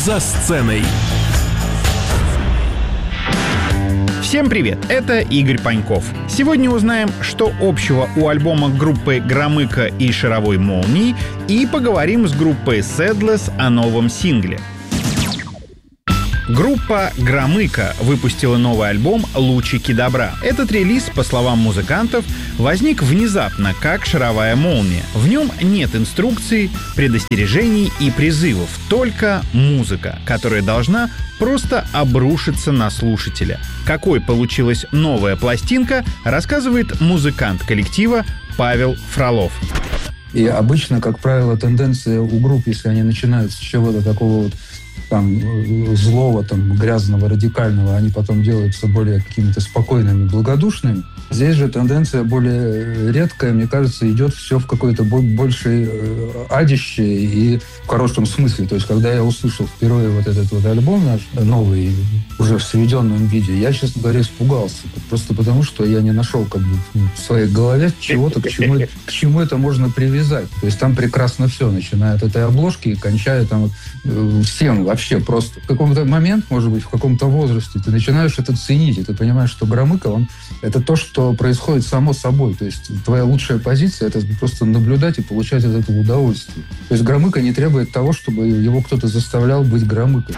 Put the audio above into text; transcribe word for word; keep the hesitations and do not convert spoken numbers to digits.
«За сценой». Всем привет, это Игорь Паньков. Сегодня узнаем, что общего у альбома группы «Громыко» и «Шаровой молнии», и поговорим с группой Сэдлес о новом сингле. Группа «Громыко» выпустила новый альбом «Лучики добра». Этот релиз, по словам музыкантов, возник внезапно, как шаровая молния. В нем нет инструкций, предостережений и призывов, только музыка, которая должна просто обрушиться на слушателя. Какой получилась новая пластинка, рассказывает музыкант коллектива Павел Фролов. И обычно, как правило, тенденция у групп, если они начинают с чего-то такого вот там злого, там, грязного, радикального, они потом делаются более какими-то спокойными, благодушными. Здесь же тенденция более редкая, мне кажется, идет все в какое-то большее адище и в хорошем смысле. То есть, когда я услышал впервые вот этот вот альбом наш, новый, уже в сведенном виде, я, честно говоря, испугался. Просто потому, что я не нашел как бы в своей голове чего-то, к чему, к чему это можно привязать. То есть, там прекрасно все, начиная от этой обложки и кончая там вот, всем вообще просто. В каком-то момент, может быть, в каком-то возрасте ты начинаешь это ценить, и ты понимаешь, что Громыко, он это то, что происходит само собой. То есть твоя лучшая позиция — это просто наблюдать и получать от этого удовольствие. То есть Громыко не требует того, чтобы его кто-то заставлял быть Громыкой.